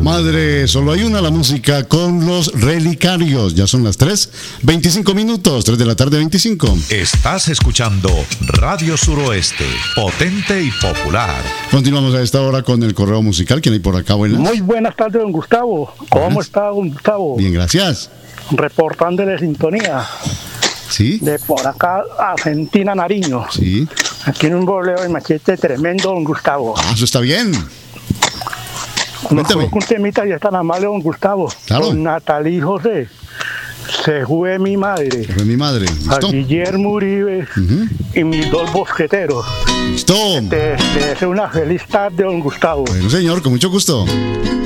Madre, solo hay una, la música con los Relicarios. Ya son las 3:25, 3 de la tarde 25. Estás escuchando Radio Suroeste, potente y popular. Continuamos a esta hora con el correo musical. ¿Quién hay por acá? Buenas. Muy buenas tardes, don Gustavo. ¿Cómo Buenas. está, don Gustavo? Bien, gracias. Reportándole sintonía. Sí. De por acá, Argentina, Nariño. Sí. Aquí en un boleo de machete tremendo, don Gustavo. Eso está bien. Nos Cuéntame. coloca un temita y es tan amable, don Gustavo. Claro. Con Natalí José. Se fue mi madre. Fue mi madre. A ¿Listo? Guillermo Uribe y mis dos bosqueteros. ¿Listo? Te deseo una feliz tarde, don Gustavo. Bueno, señor, con mucho gusto.